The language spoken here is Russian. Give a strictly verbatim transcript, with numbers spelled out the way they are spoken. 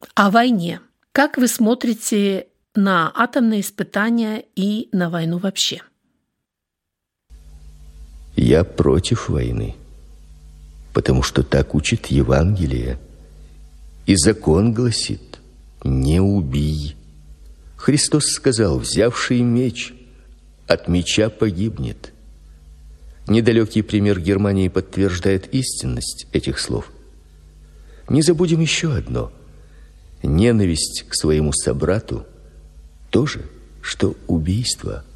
О войне. Как вы смотрите на атомные испытания и на войну вообще? Я против войны, потому что так учит Евангелие. И закон гласит: не убий. Христос сказал: взявший меч от меча погибнет. Недалекий пример Германии подтверждает истинность этих слов. Не забудем еще одно: ненависть к своему собрату то же, что убийство.